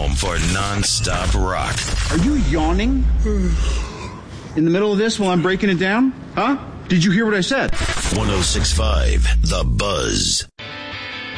home for non-stop rock. Are you yawning? In the middle of this while I'm breaking it down? Huh? Did you hear what I said? 106.5 The Buzz.